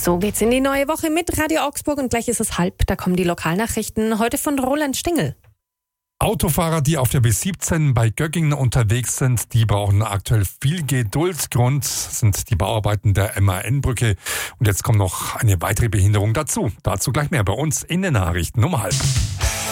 So geht's in die neue Woche mit Radio Augsburg und gleich ist es 12:30. Da kommen die Lokalnachrichten, heute von Roland Stengel. Autofahrer, die auf der B17 bei Göggingen unterwegs sind, die brauchen aktuell viel Geduld. Grund sind die Bauarbeiten der MAN-Brücke. Und jetzt kommt noch eine weitere Behinderung dazu. Dazu gleich mehr bei uns in den Nachrichten um 12:30.